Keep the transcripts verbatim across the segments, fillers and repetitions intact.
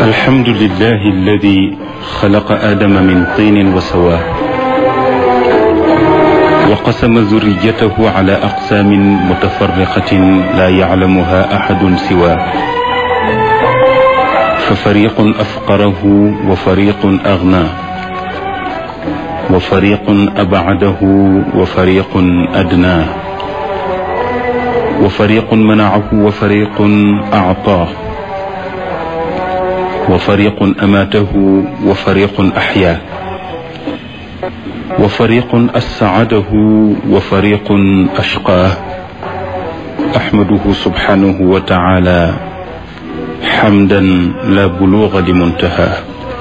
الحمد لله الذي خلق آدم من طين وسواه وقسم ذريته على أقسام متفرقة لا يعلمها أحد سواه ففريق أفقره وفريق أغناه وفريق أبعده وفريق أدناه وفريق منعه وفريق أعطاه وفريق أماته وفريق أحياه وفريق أسعده وفريق أشقاه أحمده سبحانه وتعالى حمدا لا بلوغ لمنتهاه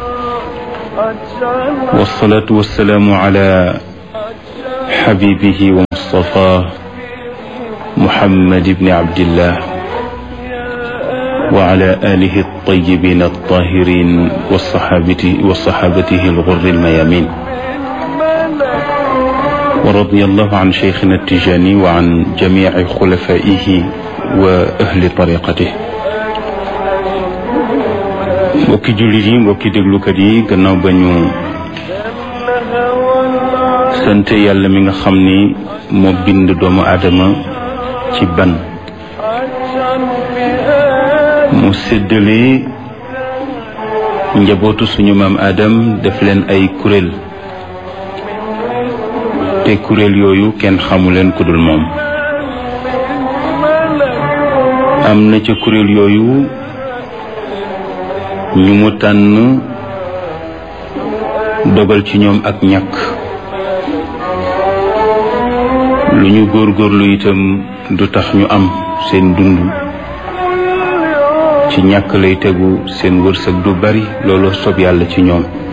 والصلاة والسلام على حبيبه ومصطفاه محمد بن عبد الله وعلى آله الطيبين الطاهرين وصحابته, وصحابته الغر الميامين ورضي الله عن شيخنا التجاني وعن جميع خلفائه وأهل طريقته. mbokki jullit yi mbokki déglukat yi gannaaw ba ñu sant yàlla mi nga xam ni moo bind doomu aadama ci ban mu séddale njabootu suñu maam Adam def leen ay kuréel te kuréel yooyu kenn xamu leen ku dul moom. am na ca kuréel yooyu ñu mu tànn dogal ci ñoom ak ñàkk lu ñu góorgóorlu itam du tax ñu am seen dund ci ñàkk lay tegu seen wërsëg du bari looloo sob yàlla ci ñoom